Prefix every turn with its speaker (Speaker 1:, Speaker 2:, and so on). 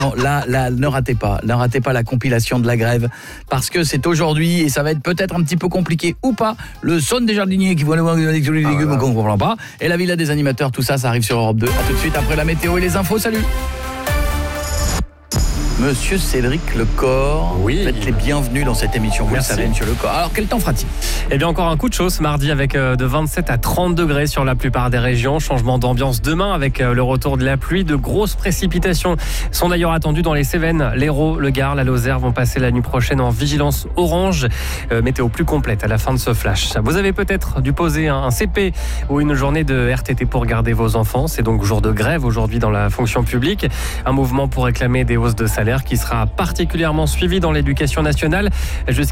Speaker 1: Non, là, ne ratez pas la compilation de la grève, parce que c'est aujourd'hui et ça va être peut-être un petit peu compliqué ou pas. Le son des jardiniers qui vont aller voir les légumes qu'on ne comprend pas, et la villa des animateurs, tout ça arrive sur Europe 2. A tout de suite après la météo et les infos. Salut. Monsieur Cédric Lecor,
Speaker 2: oui.
Speaker 1: Faites les bienvenus dans cette émission, vous le savez, monsieur Lecor. Alors, quel temps fera-t-il ?
Speaker 2: Eh bien, encore un coup de chaud ce mardi avec de 27 à 30 degrés sur la plupart des régions. Changement d'ambiance demain avec le retour de la pluie. De grosses précipitations sont d'ailleurs attendues dans les Cévennes. L'Hérault, le Gard, la Lozère vont passer la nuit prochaine en vigilance orange. Météo plus complète à la fin de ce flash. Vous avez peut-être dû poser un CP ou une journée de RTT pour garder vos enfants. C'est donc jour de grève aujourd'hui dans la fonction publique. Un mouvement pour réclamer des hausses de salaire qui sera particulièrement suivi dans l'éducation nationale.